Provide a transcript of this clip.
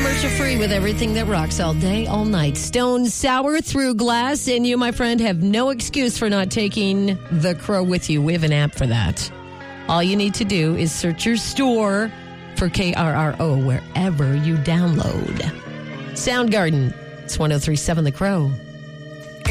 commercial-free with everything that rocks all day, all night. Stone sour through glass, and you, my friend, have no excuse for not taking The Crow with you. We have an app for that. All you need to do is search your store for KRRO wherever you download. Soundgarden, it's 103.7 The Crow.